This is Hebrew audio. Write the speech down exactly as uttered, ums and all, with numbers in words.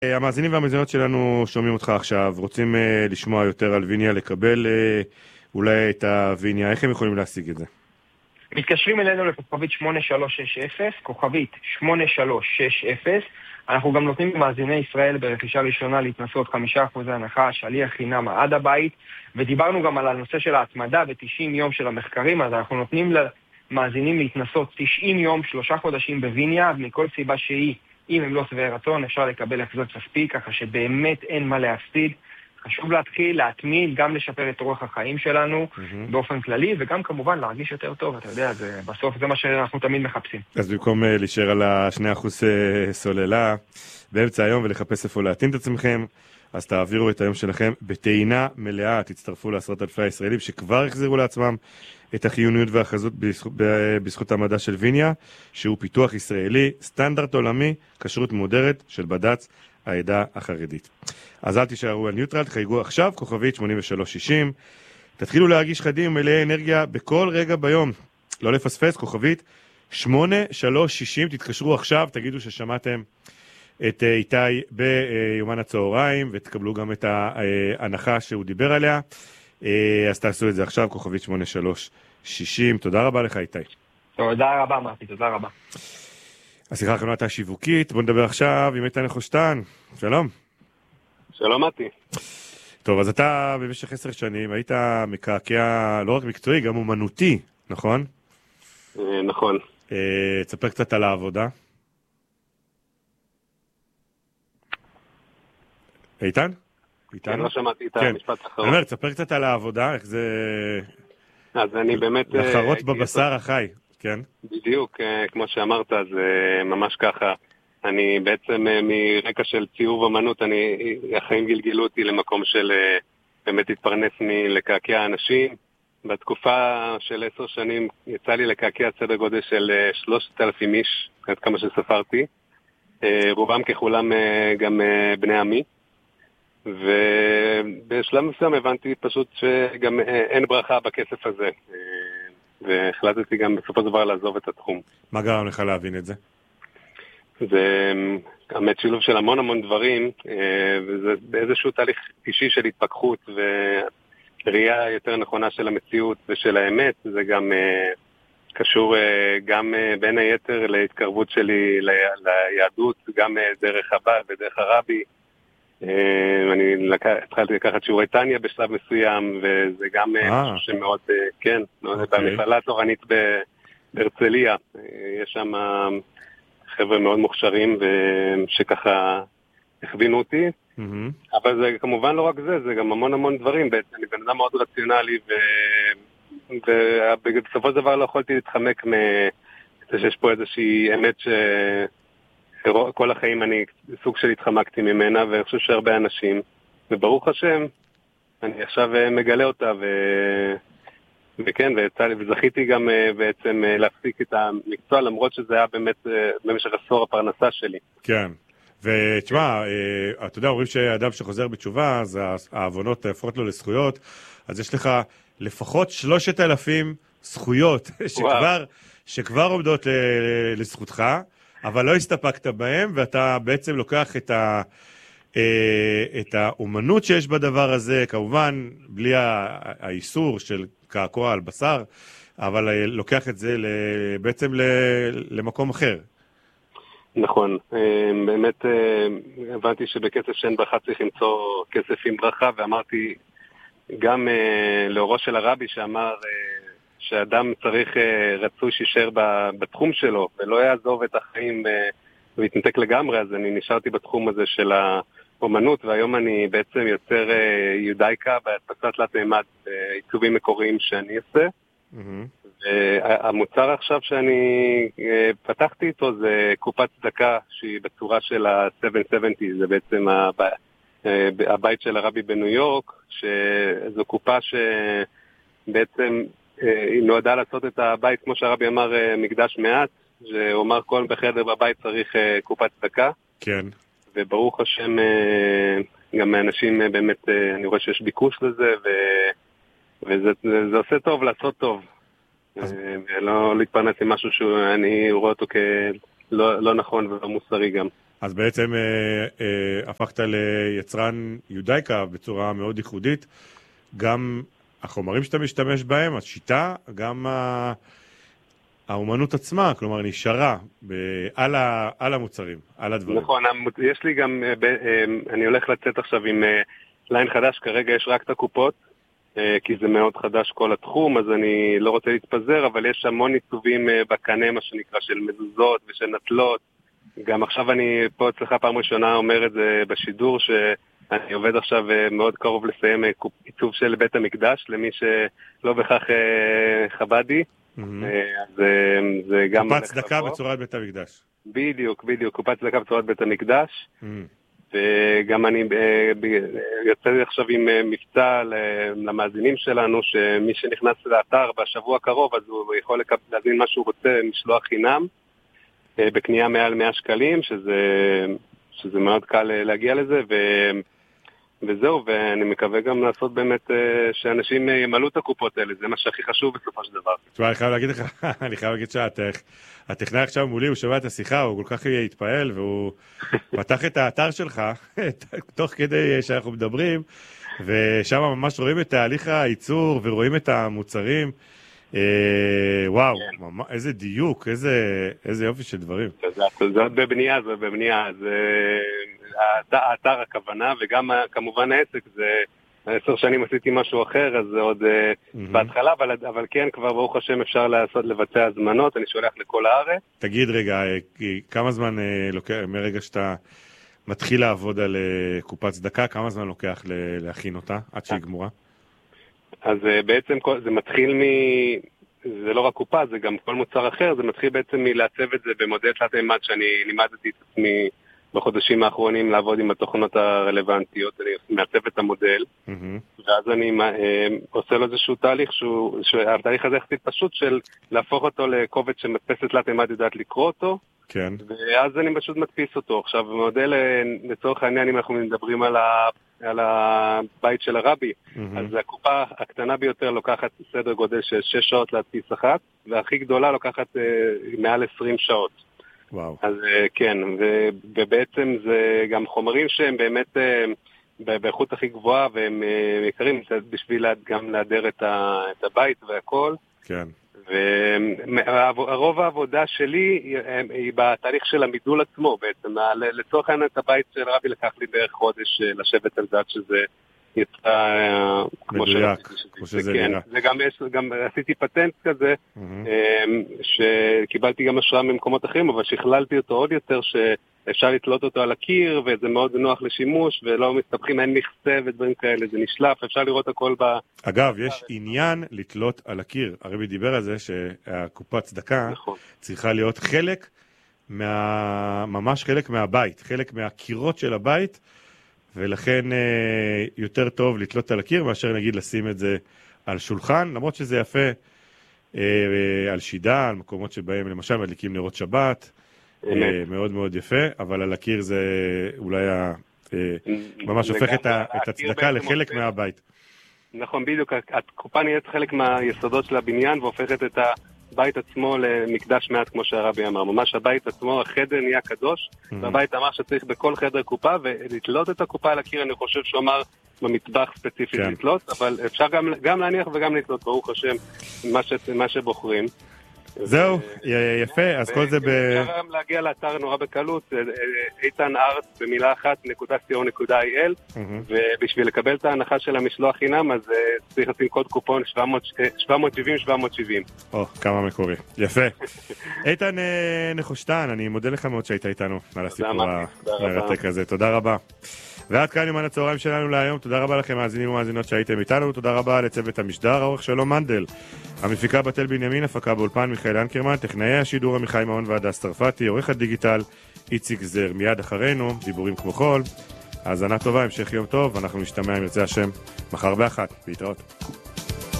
המאזינים והמאזינות שלנו שומעים אותך עכשיו, רוצים uh, לשמוע יותר על ויניה, לקבל uh, אולי את הוויניה, איך הם יכולים להשיג את זה? מתקשרים אלינו לכוכבית שמונה שלוש שש אפס, כוכבית שמונה שלוש שש אפס. אנחנו גם נותנים למאזיני ישראל ברכישה ראשונה להתנסות חמישה אחוז הנחה, שליח חינם עד הבית, ודיברנו גם על הנושא של ההתמדה ו-תשעים יום של המחקרים, אז אנחנו נותנים למאזינים להתנסות תשעים יום, שלושה חודשים בוויניה, מכל סיבה שהיא. אם הם לא שבעי רצון, אפשר לקבל החזר כספי, ככה שבאמת אין מה להפסיד. חשוב להתחיל, להתמיד, גם לשפר את אורח החיים שלנו mm-hmm. באופן כללי, וגם כמובן להרגיש יותר טוב, אתה יודע, זה, בסוף זה מה שאנחנו תמיד מחפשים. אז במקום uh, להישאר על השני אחוז uh, סוללה באמצע היום ולחפש איפה להתאים את עצמכם, אז תעבירו את היום שלכם בטעינה מלאה, תצטרפו לעשרות אלפי הישראלים שכבר החזירו לעצמם את החיוניות והחזות בזכות, בזכות המדע של ויניה, שהוא פיתוח ישראלי, סטנדרט עולמי, כשרות מודרת של בד"ץ העדה החרדית. אז אל תישארו על ניוטרל, תחייגו עכשיו, כוכבית שמונים ושלוש שישים, תתחילו להרגיש חדים מלאי אנרגיה בכל רגע ביום. לא לפספס, כוכבית שמונה שלוש שישים, תתקשרו עכשיו, תגידו ששמעתם את איתי ביומן הצהריים, ותקבלו גם את ההנחה שהוא דיבר עליה. אז תעשו את זה עכשיו, כוכבית שמונה שלוש שישים. תודה רבה לך, איתי. תודה רבה, מרתי, תודה רבה. השיחה האחרונה הייתה שיווקית, בוא נדבר עכשיו עם איתן נחושתן. שלום. שלום, מתי. טוב, אז אתה במשך עשר שנים היית מקעקע לא רק מקצועי, גם אומנותי, נכון? נכון. תספר קצת על העבודה. איתן? כן, לא שמעתי את המשפט האחרון. אני אומר, תספר קצת על העבודה, איך זה... אז אני באמת... לחרות בבשר החי, כן? בדיוק, כמו שאמרת, זה ממש ככה. אני בעצם מרקע של ציור אמנות, אני, החיים גלגלו אותי למקום של באמת התפרנס מלקעקע אנשים. בתקופה של עשר שנים יצא לי לקעקע סדר גודל של שלושת אלפים איש, עד כמה שספרתי. רובם ככולם גם בני עמי. ובשלב מסוים הבנתי פשוט שגם אין ברכה בכסף הזה, והחלטתי גם בסופו של דבר לעזוב את התחום. מה גרם לך להבין את זה? זה באמת שילוב של המון המון דברים, וזה באיזשהו תהליך אישי של התפכחות וראייה יותר נכונה של המציאות ושל האמת. זה גם קשור גם בין היתר להתקרבות שלי ליהדות, גם דרך הבא ודרך הרבי. אני התחלתי לקחת שיעורי טניה בשלב מסוים, וזה גם משהו שמאוד, כן, במכללה התורנית בהרצליה, יש שם חבר'ה מאוד מוכשרים שככה הכווינו אותי, אבל זה כמובן לא רק זה, זה גם המון המון דברים, בעצם אני בן אדם מאוד רציונלי, ובסופו של דבר לא יכולתי להתחמק מזה שיש פה איזושהי אמת ש... כל החיים אני סוג של התחמקתי ממנה, ואני חושב שהרבה אנשים, וברוך השם, אני עכשיו מגלה אותה, ו... וכן, וזכיתי גם בעצם להפסיק את המקצוע, למרות שזה היה באמת במשך עשור הפרנסה שלי. כן, ותשמע, אתה יודע, אומרים שאדם שחוזר בתשובה, אז העוונות הופכות לו לזכויות, אז יש לך לפחות שלושת אלפים זכויות שכבר, שכבר עומדות לזכותך, אבל לא הסתפקת בהם, ואתה בעצם לוקח את, ה, את האומנות שיש בדבר הזה, כמובן בלי האיסור של קעקוע על בשר, אבל לוקח את זה בעצם למקום אחר. נכון, באמת הבנתי שבכסף שאין ברכה צריך למצוא כסף עם ברכה, ואמרתי גם לאורו של הרבי שאמר... שאדם צריך רצוי שישאר בתחום שלו, ולא יעזוב את החיים ויתנתק לגמרי, אז אני נשארתי בתחום הזה של האומנות, והיום אני בעצם יוצר יודאיקה בהדפסת תלת מימד, עיצובים מקוריים שאני עושה. והמוצר עכשיו שאני פתחתי איתו זה קופת צדקה, שהיא בצורה של ה-שבע שבעים, זה בעצם הבית של הרבי בניו יורק, שזו קופה שבעצם... היא נועדה לעשות את הבית, כמו שהרבי אמר, מקדש מעט, שהוא אמר כל בחדר בבית צריך קופת צדקה. כן. וברוך השם, גם האנשים באמת, אני רואה שיש ביקוש לזה, ו... וזה זה עושה טוב לעשות טוב. אז... ולא להתפרנס עם משהו שאני רואה אותו כלא לא נכון ולא מוסרי גם. אז בעצם אה, אה, הפכת ליצרן יודאיקה בצורה מאוד ייחודית, גם החומרים שאתה משתמש בהם, השיטה, גם ה... האומנות עצמה, כלומר, נשארה ב- על, ה- על המוצרים, על הדברים. נכון, יש לי גם, אני הולך לצאת עכשיו עם ליין חדש, כרגע יש רק את הקופות, כי זה מאוד חדש כל התחום, אז אני לא רוצה להתפזר, אבל יש המון עיצובים בקנה, מה שנקרא, של מזוזות ושל נטלות. גם עכשיו אני פה אצלך פעם ראשונה אומר את זה בשידור, שאני עובד עכשיו מאוד קרוב לסיים עיצוב של בית המקדש, למי שלא בכך חבדי. אז זה גם... קופת צדקה בצורת בית המקדש. בדיוק, בדיוק, קופת צדקה בצורת בית המקדש. וגם אני יוצא עכשיו עם מבצע למאזינים שלנו, שמי שנכנס לאתר בשבוע הקרוב, אז הוא יכול להזין מה שהוא רוצה, משלוח חינם, בקנייה מעל מאה שקלים, שזה, שזה מאוד קל להגיע לזה, ו... וזהו, ואני מקווה גם לעשות באמת שאנשים ימלאו את הקופות האלה, זה מה שהכי חשוב בסופו של דבר. תשמע, אני חייב להגיד לך, אני חייב להגיד שהטכנאי עכשיו מולי, הוא שומע את השיחה, הוא כל כך יתפעל, והוא פתח את האתר שלך, תוך כדי שאנחנו מדברים, ושם ממש רואים את תהליך הייצור, ורואים את המוצרים, וואו, איזה דיוק, איזה יופי של דברים. זה עוד בבנייה, זה בבנייה, זה... האתר הכוונה, וגם כמובן העסק, זה עשר שנים עשיתי משהו אחר, אז זה עוד בהתחלה, אבל, אבל כן, כבר ברוך השם אפשר לעשות, לבצע הזמנות, אני שולח לכל הארץ. תגיד רגע, כמה זמן לוקח, מרגע שאתה מתחיל לעבוד על קופת צדקה, כמה זמן לוקח להכין אותה, עד שהיא גמורה? אז בעצם זה מתחיל מ... זה לא רק קופה, זה גם כל מוצר אחר, זה מתחיל בעצם מלעצב את זה במודל תלת מימד שאני לימדתי את עצמי בחודשים האחרונים לעבוד עם התוכנות הרלוונטיות, אני מעצב את המודל, mm-hmm. ואז אני אה, עושה לו איזשהו תהליך, שהוא, שהתהליך הזה יחסית פשוט של להפוך אותו לקובץ שמדפסת תלת מימד יודעת לקרוא אותו, כן. ואז אני פשוט מדפיס אותו. עכשיו, במודל, לצורך העניין, אם אנחנו מדברים על, ה, על הבית של הרבי, mm-hmm. אז הקופה הקטנה ביותר לוקחת סדר גודל של שש שעות להדפיס אחת, והכי גדולה לוקחת אה, מעל עשרים שעות. וואו. אז כן, ו, ובעצם זה גם חומרים שהם באמת באיכות הכי גבוהה, והם יקרים בשביל גם להדר את, ה, את הבית והכל. כן. והרוב העבודה שלי היא בתהליך של המידול עצמו בעצם. לצורך העניין את הבית של רבי לקח לי בערך חודש לשבת על זה שזה יצא מדויק, כמו שזה נראה. גם עשיתי פטנט כזה, שקיבלתי גם השראה ממקומות אחרים, אבל שכללתי אותו עוד יותר, שאפשר לתלות אותו על הקיר, וזה מאוד נוח לשימוש, ולא מסתבכים, אין מכסה ודברים כאלה, זה נשלף, אפשר לראות הכל ב... אגב, יש עניין לתלות על הקיר. הרבי דיבר על זה שהקופת צדקה צריכה להיות חלק, ממש חלק מהבית, חלק מהקירות של הבית, ולכן אה, יותר טוב לתלות על הקיר מאשר נגיד לשים את זה על שולחן, למרות שזה יפה אה, אה, על שידה, על מקומות שבהם למשל מדליקים נרות שבת, אה, מאוד מאוד יפה, אבל על הקיר זה אולי ה, אה, ממש הופך את, ה, את הצדקה לחלק הופך. מהבית. נכון, בדיוק, הקופה נהיית חלק מהיסודות של הבניין והופכת את הבית עצמו למקדש מעט כמו שהרבי אמר, ממש הבית עצמו, החדר נהיה קדוש, mm-hmm. והבית אמר שצריך בכל חדר קופה, ולתלות את הקופה על הקיר, אני חושב שהוא אמר במטבח ספציפית כן. לתלות, אבל אפשר גם, גם להניח וגם לתלות, ברוך השם, מה, ש, מה שבוחרים. זהו, יפה, אז כל זה ב... אפשר גם להגיע לאתר נורא בקלות, איתן ארט במילה אחת, נקודה סי-או נקודה איי אל, ובשביל לקבל את ההנחה של המשלוח חינם, אז צריך לשים קוד קופון שבע מאות שבעים שבע מאות שבעים. או, כמה מקורי. יפה. איתן נחושתן, אני מודה לך מאוד שהיית איתנו על הסיפור המרתק הזה. תודה רבה. ועד כאן יומן הצהריים שלנו להיום. תודה רבה לכם מאזינים ומאזינות שהייתם איתנו. תודה רבה לצוות המשדר, האורך שלום מנדל. המפיקה בתל בנימין, הפקה באולפן מיכאל אנקרמן, טכנאי השידור עמיחי מעון והדס צרפתי, עורך הדיגיטל איציק זר. מיד אחרינו, דיבורים כמו חול. האזנה טובה, המשך יום טוב, אנחנו נשתמע עם ירצה השם מחר באחת. להתראות.